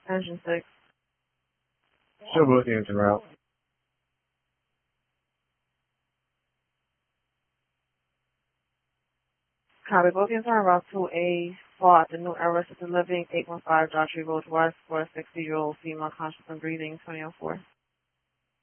Engine 6. Show both the engine route. Copy. Both units are en route to a fall at the New Era Assisted Living 815 Daughtry Road West for a 60-year-old female conscious and breathing 2004.